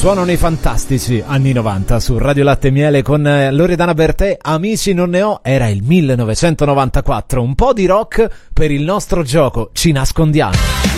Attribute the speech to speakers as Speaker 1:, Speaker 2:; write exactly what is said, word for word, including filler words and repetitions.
Speaker 1: Suonano i fantastici anni novanta su Radio Latte e Miele con Loredana Bertè. Amici non ne ho, era il millenovecentonovantaquattro. Un po' di rock per il nostro gioco, ci nascondiamo.